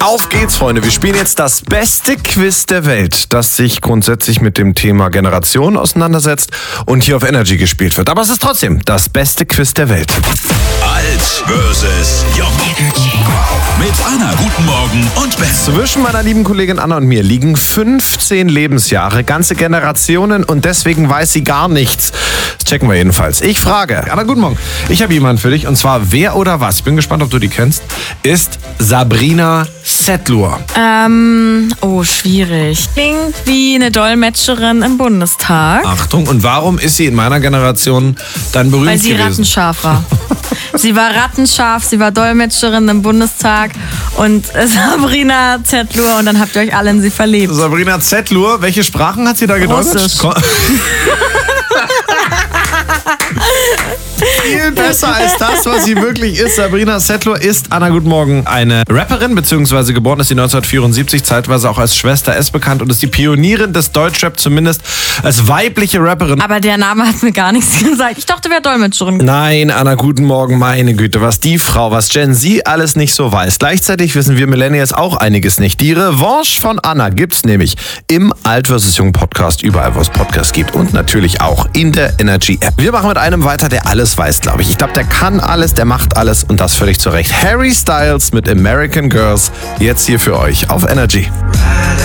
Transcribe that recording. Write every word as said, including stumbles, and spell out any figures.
Auf geht's, Freunde. Wir spielen jetzt das beste Quiz der Welt, das sich grundsätzlich mit dem Thema Generation auseinandersetzt und hier auf Energy gespielt wird. Aber es ist trotzdem das beste Quiz der Welt. Alt versus Jung. Mit Anna, guten Morgen und Ben. Zwischen meiner lieben Kollegin Anna und mir liegen fünfzehn Lebensjahre, ganze Generationen und deswegen weiß sie gar nichts. Das checken wir jedenfalls. Ich frage, Anna, guten Morgen. Ich habe jemanden für dich und zwar wer oder was, ich bin gespannt, ob du die kennst, ist Sabrina Setlur. Ähm, oh, schwierig. Klingt wie eine Dolmetscherin im Bundestag. Achtung, und warum ist sie in meiner Generation dann berühmt Weil sie gewesen? rattenscharf war. Sie war rattenscharf, sie war Dolmetscherin im Bundestag und Sabrina Setlur und dann habt ihr euch alle in sie verliebt. Sabrina Setlur, welche Sprachen hat sie da gedolmetscht? Russisch. Ko- Viel besser als das, was sie wirklich ist. Sabrina Setlur ist, Anna, guten Morgen, eine Rapperin, beziehungsweise geboren ist sie neunzehnhundertvierundsiebzig, zeitweise auch als Schwester S bekannt und ist die Pionierin des Deutschrap, zumindest als weibliche Rapperin. Aber der Name hat mir gar nichts gesagt. Ich dachte, wäre Dolmetscherin. Nein, Anna, guten Morgen, meine Güte, was die Frau, was Gen Z alles nicht so weiß. Gleichzeitig wissen wir Millennials auch einiges nicht. Die Revanche von Anna gibt's nämlich im Alt versus Jung Podcast, überall wo es Podcasts gibt und natürlich auch in der Energy App. Wir machen mit einem weiter, der alles weiß, glaube ich. Ich glaube, der kann alles, der macht alles und das völlig zu Recht. Harry Styles mit American Girls, jetzt hier für euch auf Energy.